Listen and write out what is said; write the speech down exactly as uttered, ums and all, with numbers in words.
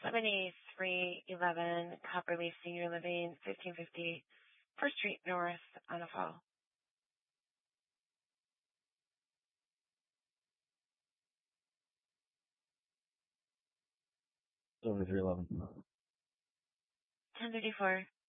seventy-three eleven Copperleaf Senior Living, fifteen fifty First Street North, Anna Fall. seventy-three eleven. ten thirty-four